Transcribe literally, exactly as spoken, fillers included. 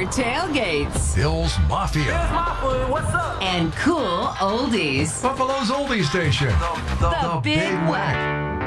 killer tailgates, Bill's Mafia, Here's my food. What's up? and cool oldies. Buffalo's oldie station, The Big Whack.